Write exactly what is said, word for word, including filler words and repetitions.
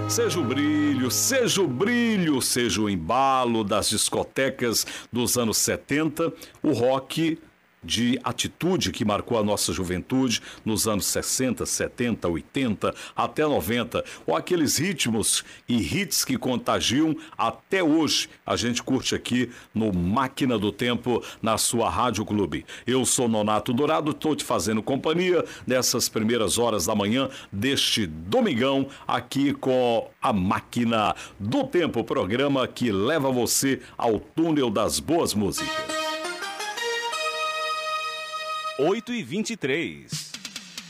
Seja o brilho, seja o brilho, seja o embalo das discotecas dos anos setenta, o rock de atitude que marcou a nossa juventude nos anos sessenta, setenta, oitenta até noventa, ou aqueles ritmos e hits que contagiam até hoje. A gente curte aqui no Máquina do Tempo, na sua Rádio Clube. Eu sou Nonato Dourado, estou te fazendo companhia nessas primeiras horas da manhã deste domingão, aqui com a Máquina do Tempo, programa que leva você ao túnel das boas músicas. oito e vinte e três.